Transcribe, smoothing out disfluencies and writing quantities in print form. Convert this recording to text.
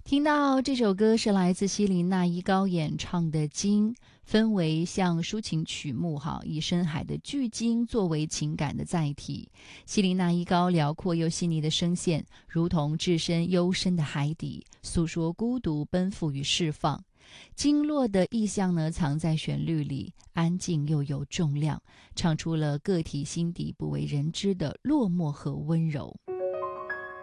听到这首歌是来自希林娜依高演唱的《鲸》，分为像抒情曲目以深海的巨鲸作为情感的载体。希林娜依高辽阔又细腻的声线，如同置身幽深的海底，诉说孤独、奔赴与释放。鲸落的意象呢，藏在旋律里，安静又有重量，唱出了个体心底不为人知的落寞和温柔。